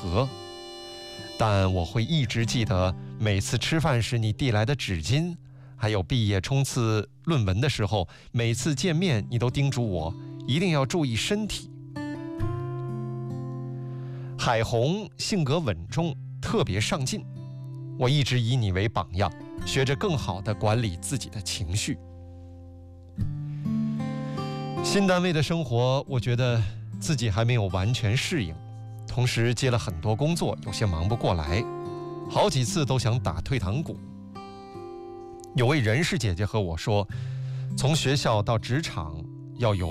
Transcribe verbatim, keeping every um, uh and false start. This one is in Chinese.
和。但我会一直记得每次吃饭时你递来的纸巾，还有毕业冲刺论文的时候，每次见面你都叮嘱我一定要注意身体。海红性格稳重，特别上进，我一直以你为榜样，学着更好地管理自己的情绪。新单位的生活，我觉得自己还没有完全适应，同时接了很多工作，有些忙不过来，好几次都想打退堂鼓。有位人事姐姐和我说，从学校到职场要有